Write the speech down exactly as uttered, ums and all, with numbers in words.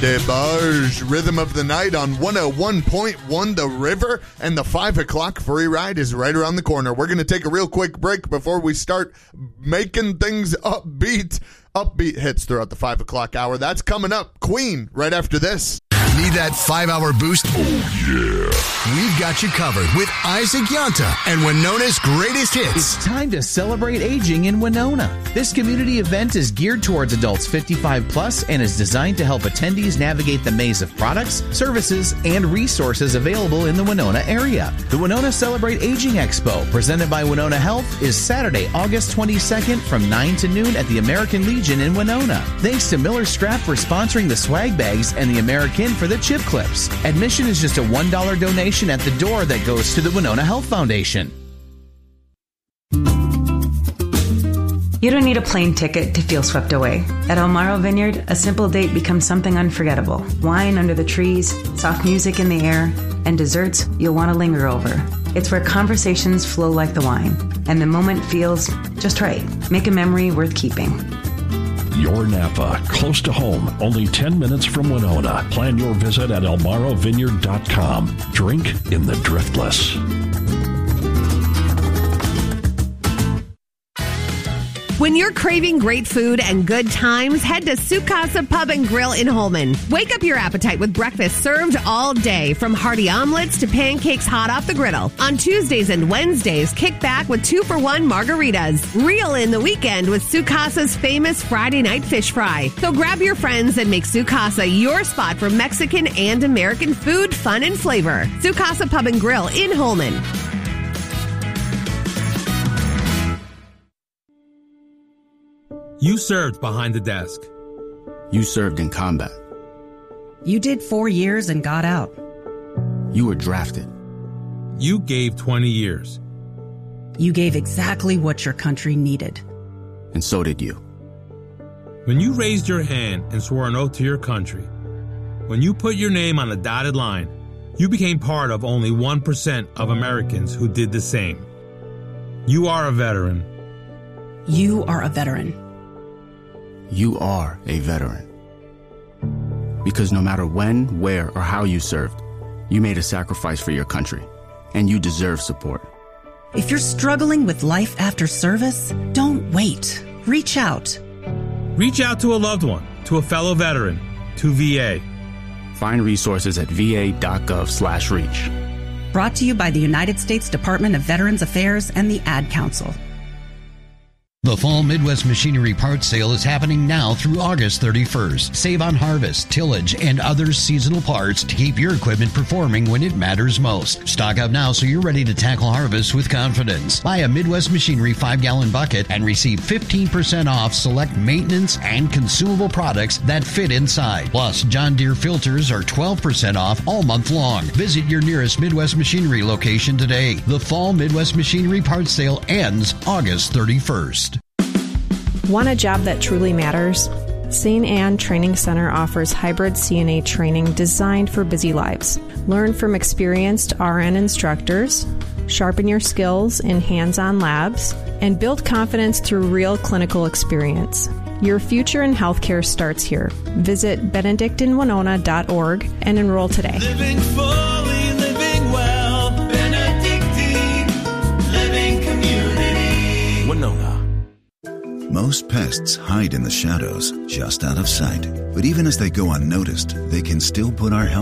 DeBarge, Rhythm of the Night on one oh one point one The River, and the five o'clock free ride is right around the corner. We're going to take a real quick break before we start making things upbeat. Upbeat hits throughout the five o'clock hour. That's coming up. Queen, right after this. Need that five-hour boost? Oh, yeah. We've got you covered with Isaac Yanta and Winona's greatest hits. It's time to celebrate aging in Winona. This community event is geared towards adults fifty-five plus and is designed to help attendees navigate the maze of products, services, and resources available in the Winona area. The Winona Celebrate Aging Expo, presented by Winona Health, is Saturday, August twenty-second from nine to noon at the American Legion in Winona. Thanks to Miller Strap for sponsoring the swag bags and the American for the chip clips. Admission is just a one dollar donation at the door that goes to the Winona Health Foundation. You don't need a plane ticket to feel swept away. At El Marro Vineyard, a simple date becomes something unforgettable. Wine under the trees, soft music in the air, and desserts you'll want to linger over. It's where conversations flow like the wine, and the moment feels just right. Make a memory worth keeping. Your Napa, close to home, only ten minutes from Winona. Plan your visit at el marro vineyard dot com. Drink in the Driftless. When you're craving great food and good times, head to Sukasa Pub and Grill in Holman. Wake up your appetite with breakfast served all day, from hearty omelets to pancakes hot off the griddle. On Tuesdays and Wednesdays, kick back with two-for-one margaritas. Reel in the weekend with Sukasa's famous Friday night fish fry. So grab your friends and make Sukasa your spot for Mexican and American food, fun, and flavor. Sukasa Pub and Grill in Holman. You served behind the desk. You served in combat. You did four years and got out. You were drafted. You gave twenty years. You gave exactly what your country needed. And so did you. When you raised your hand and swore an oath to your country, when you put your name on a dotted line, you became part of only one percent of Americans who did the same. You are a veteran. You are a veteran. You are a veteran. Because no matter when, where, or how you served, you made a sacrifice for your country, and you deserve support. If you're struggling with life after service, don't wait. Reach out. Reach out to a loved one, to a fellow veteran, to V A. Find resources at va.gov slash reach. Brought to you by the United States Department of Veterans Affairs and the Ad Council. The Fall Midwest Machinery Parts Sale is happening now through August thirty-first. Save on harvest, tillage, and other seasonal parts to keep your equipment performing when it matters most. Stock up now so you're ready to tackle harvest with confidence. Buy a Midwest Machinery five gallon bucket and receive fifteen percent off select maintenance and consumable products that fit inside. Plus, John Deere filters are twelve percent off all month long. Visit your nearest Midwest Machinery location today. The Fall Midwest Machinery Parts Sale ends August thirty-first. Want a job that truly matters? Saint Anne Training Center offers hybrid C N A training designed for busy lives. Learn from experienced R N instructors, sharpen your skills in hands-on labs, and build confidence through real clinical experience. Your future in healthcare starts here. Visit benedictine winona dot org and enroll today. Living fully, living well, Benedictine Living Community. Winona. Most pests hide in the shadows, just out of sight. But even as they go unnoticed, they can still put our health